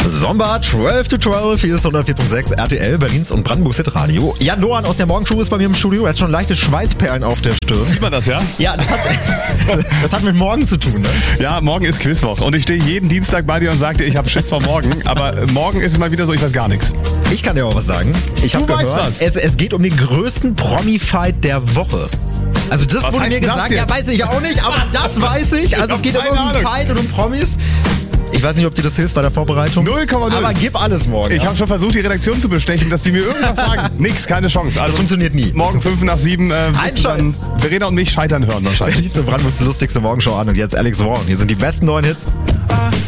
Sommer 12 to 12, hier ist 104.6 RTL, Berlins und Brandenburgs Hitradio. Jan Nohan aus der Morgenshow ist bei mir im Studio, er hat schon leichte Schweißperlen auf der Stirn. Sieht man das, ja? Ja, das hat mit morgen zu tun, ne? Ja, morgen ist Quizwoche und ich stehe jeden Dienstag bei dir und sag dir, ich habe Schiss vor morgen, aber morgen ist es mal wieder so, ich weiß gar nichts. Ich kann dir auch was sagen. Ich habe gehört, was. Es geht um den größten Promi-Fight der Woche. Also das Was wurde heißt mir das gesagt, jetzt? ja weiß ich auch nicht, aber das weiß ich. Also es geht um keine einen Ahnung. Fight und um Promis. Ich weiß nicht, ob dir das hilft bei der Vorbereitung. 0,0. Aber gib alles morgen. Ich habe schon versucht, die Redaktion zu bestechen, dass die mir irgendwas sagen. Nix, keine Chance. Also Das funktioniert nie. morgen 5 nach 7 Einschalten. Verena und mich scheitern hören wahrscheinlich. Berlins und Brandenburgs lustigste Morgenshow an und jetzt Alex Warren. Hier sind die besten neuen Hits.